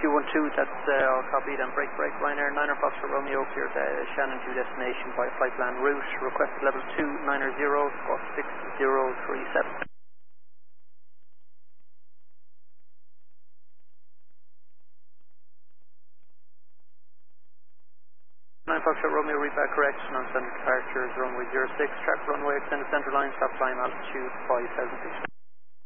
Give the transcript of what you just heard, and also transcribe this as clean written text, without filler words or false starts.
212, that's all copied, and break, Ryanair 9 Foxtrot Romeo, clear to Shannon to destination by flight plan route, requested level 290, squawk 6037. 9 Foxtrot Romeo, read back correction on standard departures, runway 06, track runway, extended centre line, stop climb altitude 5,000 feet.